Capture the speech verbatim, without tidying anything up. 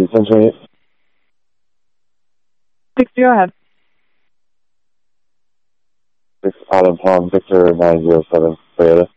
ten twenty-eight. sixty, go ahead. six Autumn Palm, Victor nine zero seven, Toyota.